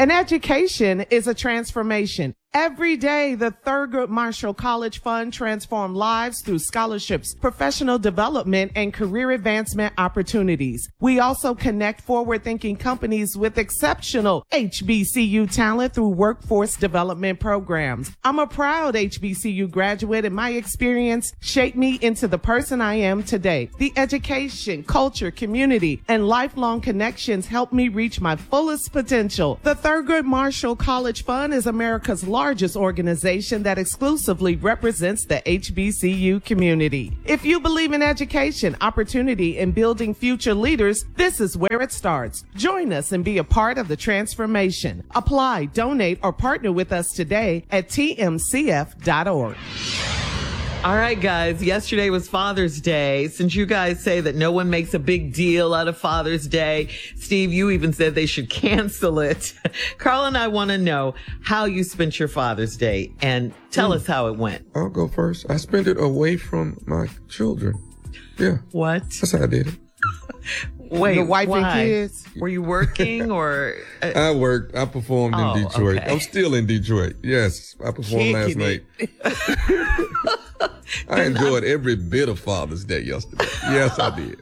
An education is a transformation. Every day, the Thurgood Marshall College Fund transforms lives through scholarships, professional development, and career advancement opportunities. We also connect forward-thinking companies with exceptional HBCU talent through workforce development programs. I'm a proud HBCU graduate, and my experience shaped me into the person I am today. The education, culture, community, and lifelong connections helped me reach my fullest potential. The Thurgood Marshall College Fund is America's largest organization that exclusively represents the HBCU community. If you believe in education, opportunity, and building future leaders, this is where it starts. Join us and be a part of the transformation. Apply, donate, or partner with us today at tmcf.org. All right, guys, yesterday was Father's Day. Since you guys say that no one makes a big deal out of Father's Day, Steve, you even said they should cancel it. Carl and I want to know how you spent your Father's Day, and tell us how it went. I'll go first. I spent it away from my children. Yeah. What? That's how I did it. Wait, Your wife why? and kids? Were you working or? I worked. I performed in Detroit. Okay. I'm still in Detroit. Yes, I performed last night. I enjoyed every bit of Father's Day yesterday. Yes, I did.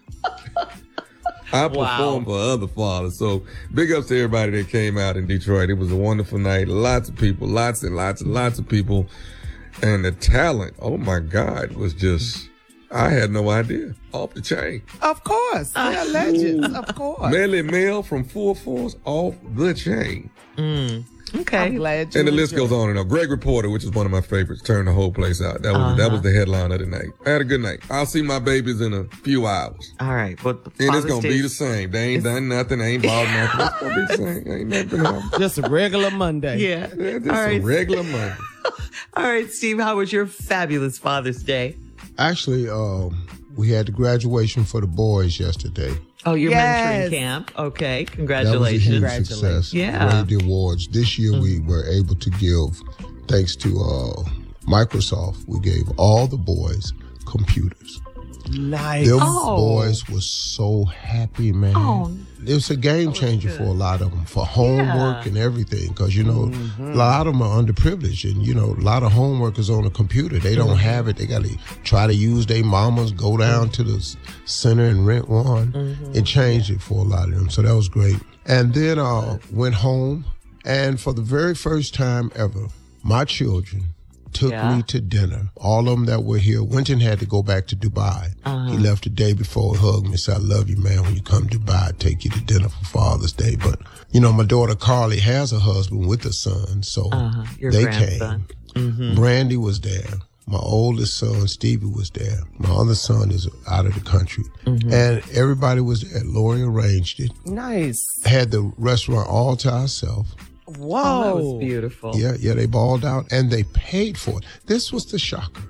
I performed for other fathers. So big ups to everybody that came out in Detroit. It was a wonderful night. Lots of people, lots and lots and lots of people. And the talent, oh my God, was just, I had no idea. Off the chain. Of course. They're legends. Of course. Melly Mel from Full Force, off the chain. Okay. I'm glad you And the list enjoyed. goes on and on. Greg Reporter, which is one of my favorites, turned the whole place out. That was the headline of the night. I had a good night. I'll see my babies in a few hours. All right. But And it's going to be the same. They ain't done nothing. They ain't bought nothing. It's going to be the same. Ain't nothing happened. Just a regular Monday. Yeah. Just All a right. regular Monday. All right, Steve, how was your fabulous Father's Day? Actually, we had the graduation for the boys yesterday. Oh, your Yes. mentoring camp. Okay. That was a Congratulations. huge success. Yeah. Rated the awards. This year we were able to give, thanks to Microsoft, we gave all the boys computers. Nice. Them Oh. boys were so happy, man. Oh. It was a game changer for a lot of them, for homework and everything, because, you know, a lot of them are underprivileged, and, you know, a lot of homework is on the computer. They don't have it. They got to try to use their mamas, go down to the center and rent one. It changed it for a lot of them, so that was great. And then went home, and for the very first time ever, my children took me to dinner. All of them that were here, Winton had to go back to Dubai. He left the day before, hugged me, said, I love you, man. When you come to Dubai, I'll take you to dinner for Father's Day. But, you know, my daughter Carly has a husband with a son, so Your they grandson. came. Brandy was there. My oldest son, Stevie, was there. My other son is out of the country. And everybody was there. Lori arranged it. Nice. Had the restaurant all to ourselves. Whoa. Oh, that was beautiful. Yeah, they balled out and they paid for it. This was the shocker.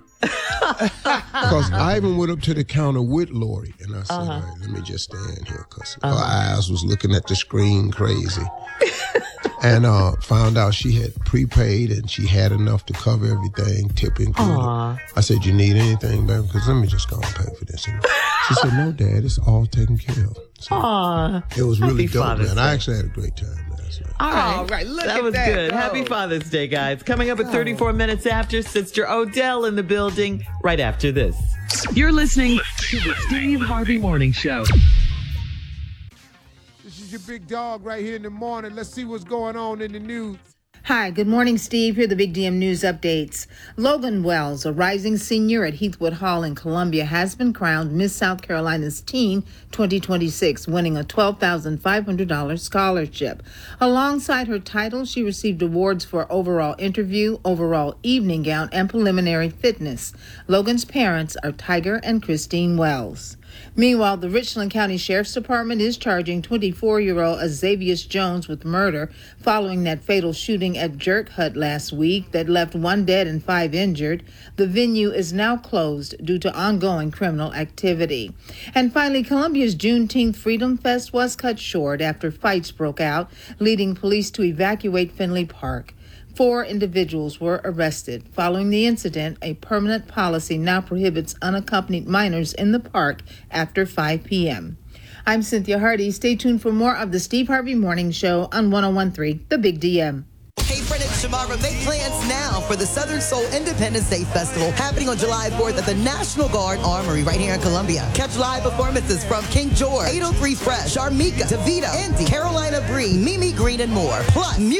Because I even went up to the counter with Lori and I said, all right, let me just stand here because her eyes was looking at the screen crazy. And found out she had prepaid and she had enough to cover everything, tip included. I said, you need anything, baby? Because let me just go and pay for this. And she said, no, Dad, it's all taken care of. So it was really Happy dope, Father's man. Day. I actually had a great time last night. All right. Look that at was that. good. Oh. Happy Father's Day, guys. Coming up at 34 minutes after, Sister Odell in the building right after this. You're listening to the Steve Harvey Morning Show. This is your big dog right here in the morning. Let's see what's going on in the news. Hi, good morning, Steve. Here are the Big DM News updates. Logan Wells, a rising senior at Heathwood Hall in Columbia, has been crowned Miss South Carolina's Teen 2026, winning a $12,500 scholarship. Alongside her title, she received awards for overall interview, overall evening gown, and preliminary fitness. Logan's parents are Tiger and Christine Wells. Meanwhile, the Richland County Sheriff's Department is charging 24-year-old Azavius Jones with murder following that fatal shooting at Jerk Hut last week that left 1 dead and 5 injured. The venue is now closed due to ongoing criminal activity. And finally, Columbia's Juneteenth Freedom Fest was cut short after fights broke out, leading police to evacuate Finley Park. 4 individuals were arrested. Following the incident, a permanent policy now prohibits unaccompanied minors in the park after 5 p.m. I'm Cynthia Hardy. Stay tuned for more of the Steve Harvey Morning Show on 101.3 The Big DM. Hey, Fred and Shamara, make plans now for the Southern Soul Independence Day Festival happening on July 4th at the National Guard Armory right here in Columbia. Catch live performances from King George, 803 Fresh, Sharmika, Davita, Indy, Carolina Bree, Mimi Green, and more. Plus,